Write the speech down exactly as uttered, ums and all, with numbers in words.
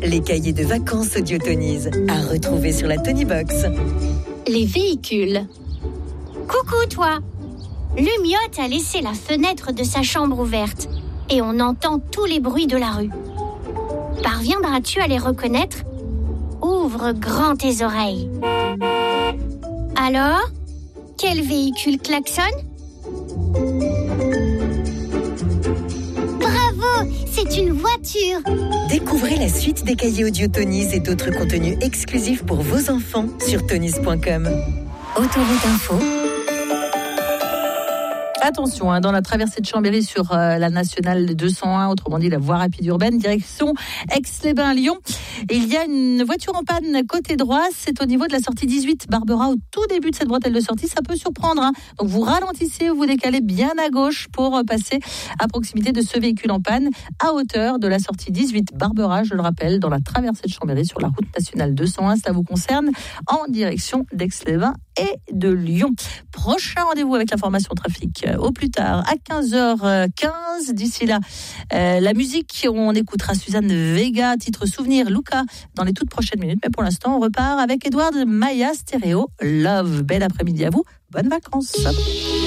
les cahiers de vacances Audiotonise. À retrouver sur la Tonybox. Les véhicules. Coucou toi. Le miotte a laissé la fenêtre de sa chambre ouverte et on entend tous les bruits de la rue. Parviendras-tu à les reconnaître ? Ouvre grand tes oreilles. Alors, quel véhicule klaxonne ? Bravo, c'est une voiture. Découvrez la suite des cahiers Audiotonise et d'autres contenus exclusifs pour vos enfants sur tonise point com. Autoroute Info. Attention, hein, dans la traversée de Chambéry sur euh, la nationale deux cent un, autrement dit la voie rapide urbaine, direction Aix-les-Bains-Lyon. Il y a une voiture en panne côté droit, c'est au niveau de la sortie dix-huit Barbera, au tout début de cette bretelle de sortie, ça peut surprendre. Hein. Donc vous ralentissez, vous décalez bien à gauche pour passer à proximité de ce véhicule en panne, à hauteur de la sortie dix-huit Barbera, je le rappelle, dans la traversée de Chambéry sur la route nationale deux cent un. Ça vous concerne en direction d'Aix-les-Bains et de Lyon. Prochain rendez-vous avec l'information trafic au plus tard à quinze heures quinze. D'ici là, euh, la musique, on écoutera Suzanne Vega, titre Souvenir, Luca, dans les toutes prochaines minutes. Mais pour l'instant, on repart avec Edward Maya Stereo, Love. Bel après-midi à vous, bonnes vacances.